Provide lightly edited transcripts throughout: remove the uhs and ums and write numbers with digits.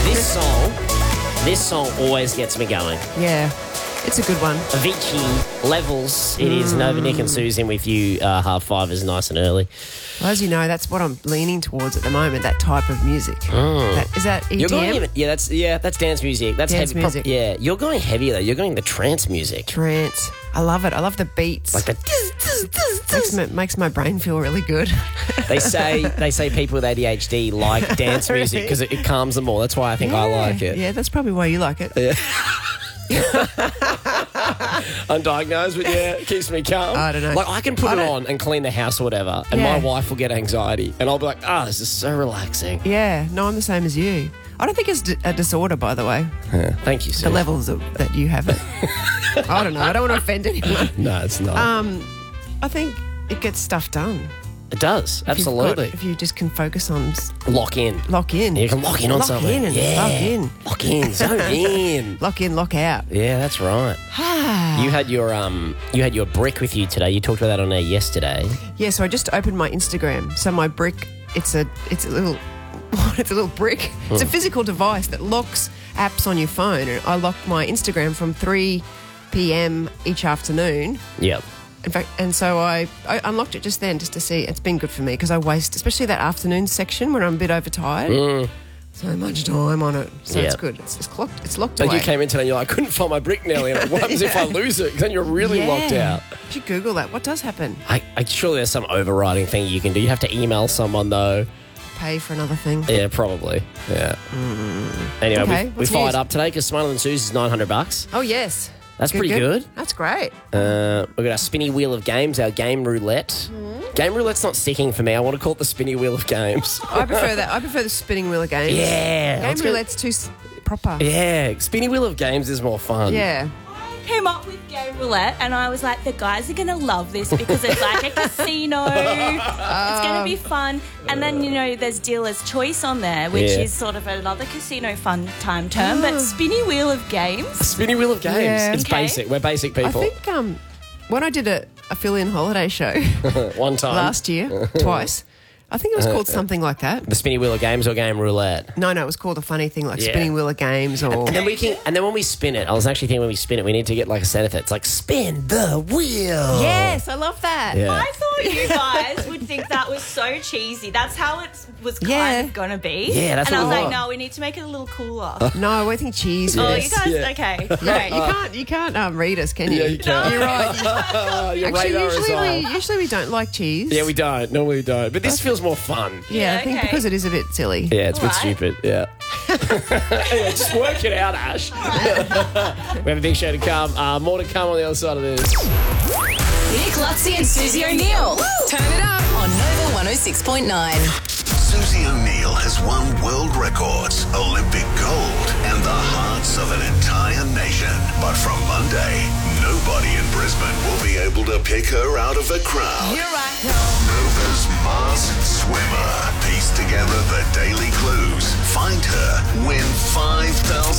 This song always gets me going. Yeah, it's a good one. Avicii, Levels. It is Nova, Nick and Susan with you. 5:30 nice and early. Well, as you know, that's what I'm leaning towards at the moment, that type of music. Is that EDM? You're going that's dance music. That's Dance heavy music. you're going heavier though. You're going the trance music. Trance. I love it. I love the beats. Like the Makes my brain feel really good. They say people with ADHD like dance music because it calms them all. That's why I think I like it. Yeah, that's probably why you like it. Yeah. Undiagnosed, but yeah, it keeps me calm. I don't know. Like I can put it on and clean the house or whatever, and my wife will get anxiety, and I'll be like, this is so relaxing. Yeah, no, I'm the same as you. I don't think it's a disorder, by the way. Yeah. Thank you, sir. The levels that you have it. I don't know. I don't want to offend anyone. No, it's not. I think it gets stuff done. It does, absolutely. If you just can focus on... Lock in. You can lock in on something. Lock in. Lock in, zone in. Lock in, lock out. Yeah, that's right. You had your brick with you today. You talked about that on air yesterday. Yeah, so I just opened my Instagram. So my brick, it's a little brick. It's a physical device that locks apps on your phone. And I lock my Instagram from 3 p.m. each afternoon. Yep. In fact, and so I unlocked it just then just to see. It's been good for me because I waste, especially that afternoon section when I'm a bit overtired. So much time on it. So it's good. It's locked away. And you came in today and you're like, I couldn't find my brick, Nelly. Like, what happens if I lose it? Then you're really locked out. You should Google that. What does happen? Surely there's some overriding thing you can do. You have to email someone, though. Pay for another thing. Yeah, probably. Yeah. Anyway, Okay, we fired up today because Smarter Than Suze is $900. Oh, yes. That's pretty good. That's great. We've got our spinny wheel of games, our game roulette. Game roulette's not sticking for me. I want to call it the spinny wheel of games. I prefer that. I prefer the spinning wheel of games. Yeah. Game roulette's too proper. Yeah, spinny wheel of games is more fun. Yeah. Came up with game roulette and I was like, the guys are going to love this because it's like a casino. It's going to be fun. And then, there's dealer's choice on there, which is sort of another casino fun time term, but spinny wheel of games. Spinny wheel of games. Yeah. It's basic. We're basic people. I think when I did a fill-in holiday show one time last year, twice, I think it was called something like that. The spinny wheel of games or game roulette? No, it was called a funny thing like spinning wheel of games or... And then when we spin it, I was actually thinking when we spin it, we need to get like a sound effect. It's like, spin the wheel. Yes, I love that. Yeah. I thought you guys would think that was so cheesy. That's how it was kind of going to be. Yeah, that's and what I was we like, want. no, we need to make it a little cooler. No, I think cheese. Oh, Yes. you guys, okay. Yeah, you can't read us, can you? Yeah, you can. You're right. Your Actually, radar is on. usually we don't like cheese. Yeah, we don't. Normally we don't. But this feels more fun. Yeah, I think because it is a bit silly. Yeah, it's a bit All right. stupid. Yeah. Yeah, just work it out, Ash. We have a big show to come. More to come on the other side of this. Nick Lutzi and Susie O'Neill. Turn it up on Nova 106.9. Susie O'Neill has won world records, Olympic gold, and the hearts of an entire nation. But from Monday, nobody in Brisbane will be able to pick her out of the crowd. Here I Nova's masked swimmer. Piece together the daily clues. Find her. Win $5,000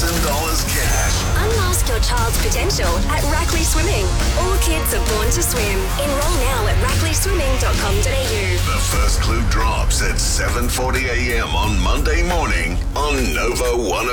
cash. Unmask your child's potential at Rackley Swimming. All kids are born to swim. Enroll now at rackleyswimming.com.au. The first clue drops at 7:40 a.m. on Monday morning on Nova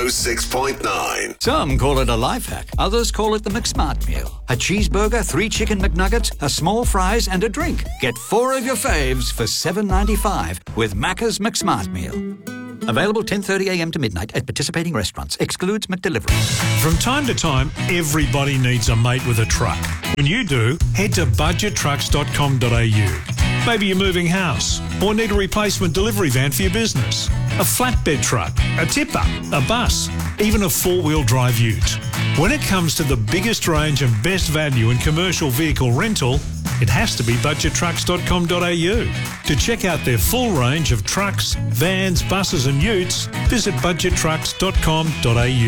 106.9. Some call it a life hack. Others call it the McSmart meal. A cheeseburger, 3 chicken McNuggets, a small fries and a drink. Get 4 of your faves for $7.95 with Macca's McSmart meal. Available 10:30 a.m. to midnight at participating restaurants. Excludes McDelivery. From time to time, everybody needs a mate with a truck. When you do, head to budgettrucks.com.au. Maybe you're moving house or need a replacement delivery van for your business, a flatbed truck, a tipper, a bus, even a 4-wheel drive ute. When it comes to the biggest range and best value in commercial vehicle rental, it has to be budgettrucks.com.au. To check out their full range of trucks, vans, buses and utes, visit budgettrucks.com.au.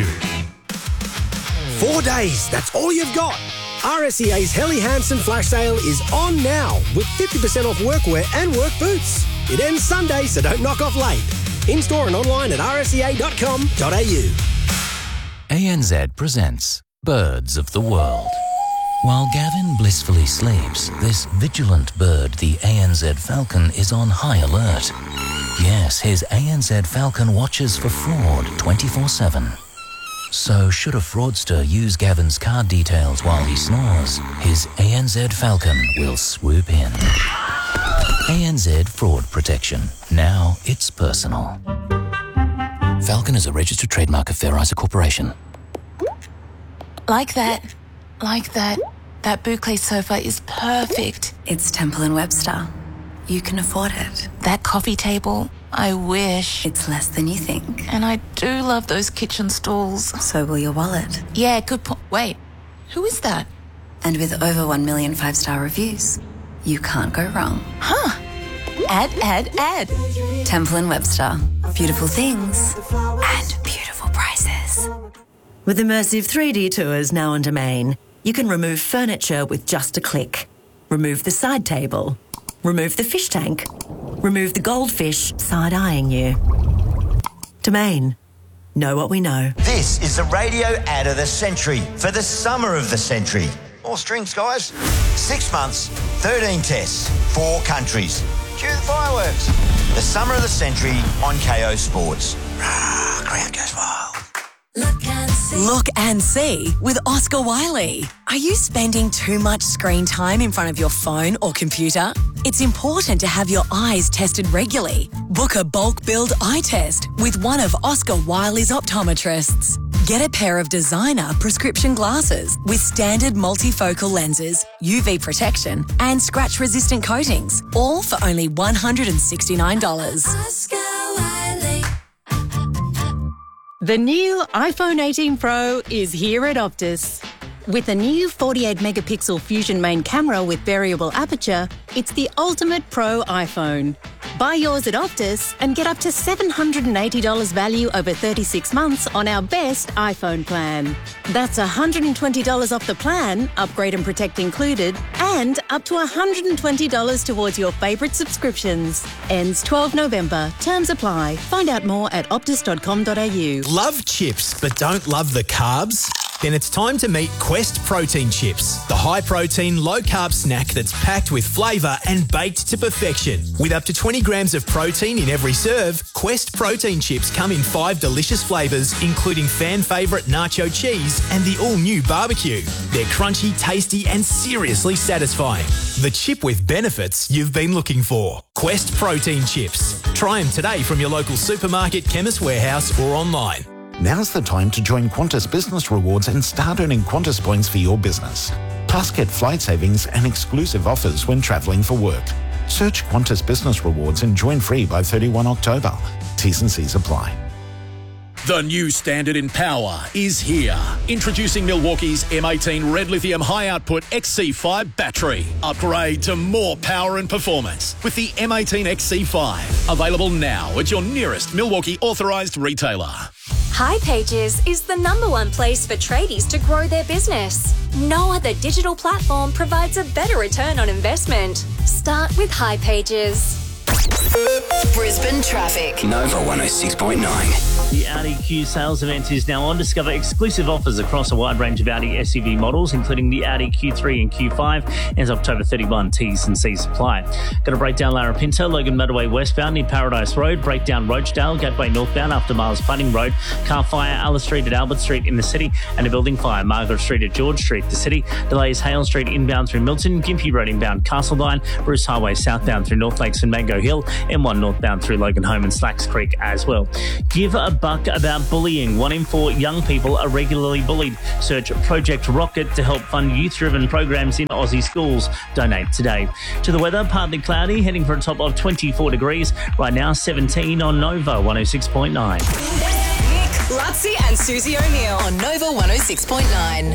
4 days, that's all you've got. RSEA's Helly Hansen flash sale is on now with 50% off workwear and work boots. It ends Sunday, so don't knock off late. In-store and online at rsea.com.au. ANZ presents Birds of the World. While Gavin blissfully sleeps, this vigilant bird, the ANZ falcon, is on high alert. Yes, his ANZ Falcon watches for fraud 24/7. So should a fraudster use Gavin's card details while he snores, his ANZ Falcon will swoop in. ANZ Fraud Protection. Now it's personal. Falcon is a registered trademark of Fairizer Corporation. Like that. That boucle sofa is perfect. It's Temple & Webster. You can afford it. That coffee table, I wish. It's less than you think. And I do love those kitchen stools. So will your wallet. Yeah, good point. Wait, who is that? And with over 1 million 5-star reviews, you can't go wrong. Huh. Add. Temple & Webster. Beautiful things and beautiful prices. With immersive 3D tours now on Domain, you can remove furniture with just a click. Remove the side table. Remove the fish tank. Remove the goldfish side-eyeing you. Domain. Know what we know. This is the radio ad of the century for the summer of the century. More strings, guys. 6 months, 13 tests, 4 countries. Cue the fireworks. The summer of the century on KO Sports. Crowd goes wild. Look and see with Oscar Wiley. Are you spending too much screen time in front of your phone or computer? It's important to have your eyes tested regularly. Book a bulk billed eye test with one of Oscar Wiley's optometrists. Get a pair of designer prescription glasses with standard multifocal lenses, UV protection and scratch-resistant coatings, all for only $169. Oscar Wiley. The new iPhone 18 Pro is here at Optus. With a new 48-megapixel Fusion main camera with variable aperture, it's the ultimate pro iPhone. Buy yours at Optus and get up to $780 value over 36 months on our best iPhone plan. That's $120 off the plan, upgrade and protect included, and up to $120 towards your favourite subscriptions. Ends 12 November. Terms apply. Find out more at optus.com.au. Love chips but don't love the carbs? Then it's time to meet Quest Protein Chips, the high-protein, low-carb snack that's packed with flavour and baked to perfection. With up to 20 grams of protein in every serve, Quest Protein Chips come in 5 delicious flavours, including fan favourite nacho cheese and the all-new barbecue. They're crunchy, tasty and seriously satisfying. The chip with benefits you've been looking for. Quest Protein Chips. Try them today from your local supermarket, Chemist Warehouse or online. Now's the time to join Qantas Business Rewards and start earning Qantas points for your business. Plus, get flight savings and exclusive offers when travelling for work. Search Qantas Business Rewards and join free by 31 October. T's and C's apply. The new standard in power is here. Introducing Milwaukee's M18 Red Lithium High Output XC5 battery. Upgrade to more power and performance with the M18 XC5. Available now at your nearest Milwaukee authorised retailer. hipages is the #1 place for tradies to grow their business. No other digital platform provides a better return on investment. Start with hipages. Brisbane traffic. Nova 106.9. The Audi Q sales event is now on. Discover exclusive offers across a wide range of Audi SUV models, including the Audi Q3 and Q5. Ends October 31. T's and C's apply. Got to break down Larapinta, Logan Motorway westbound near Paradise Road. Break down Roachdale, Gateway northbound after Miles Planning Road. Car fire, Alice Street at Albert Street in the city. And a building fire, Margaret Street at George Street, the city. Delays Hale Street inbound through Milton. Gympie Road inbound Castledine. Bruce Highway southbound through North Lakes and Mango Hill. M1 northbound through Logan Home and Slacks Creek as well. Give a buck about bullying. 1 in 4 young people are regularly bullied. Search Project Rocket to help fund youth-driven programs in Aussie schools. Donate today. To the weather, partly cloudy, heading for a top of 24 degrees. Right now, 17 on Nova 106.9. Nick, Lutzi and Susie O'Neill on Nova 106.9.